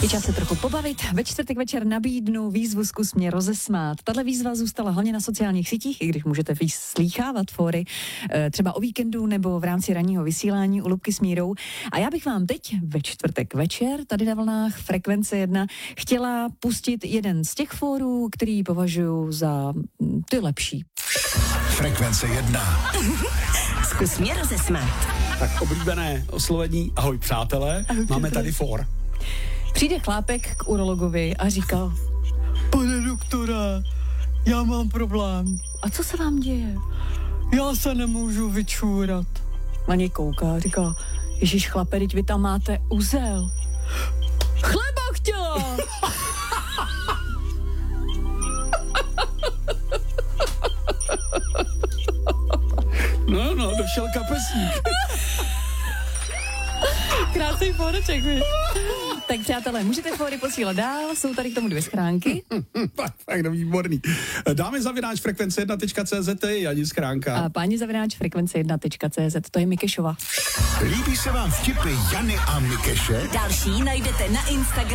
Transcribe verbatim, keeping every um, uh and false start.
Je čas se trochu pobavit. Ve čtvrtek večer nabídnu výzvu Zkus mě rozesmát. Tahle výzva zůstala hlavně na sociálních sítích, i když můžete vyslýchávat fóry, třeba o víkendu nebo v rámci ranního vysílání u Lubky s Mírou. A já bych vám teď ve čtvrtek večer tady na vlnách Frekvence jedna chtěla pustit jeden z těch fórů, který považuji za ty lepší. Frekvence jedna. Zkus mě rozesmát. Tak oblíbené oslovení, ahoj přátelé, ahoj, máme tady fór. Přijde chlápek k urologovi a říká: pane doktora, já mám problém. A co se vám děje? Já se nemůžu vyčůrat. Na něj kouká a říká: ježiš chlape, teď vy tam máte uzel. Chleba chtěla! No, no, došel kapesník. Krásný fóreček, víš. Tak přátelé, můžete fóry posílat dál, jsou tady k tomu dvě schránky. tak, tak, no, výborný. Dáme zavináč frekvence jedna tečka cé zet, to je Jani schránka. A páni zavináč frekvence jedna tečka cé zet, to je Mikešova. Líbí se vám vtipy Jany a Mikeše? Další najdete na Instagramu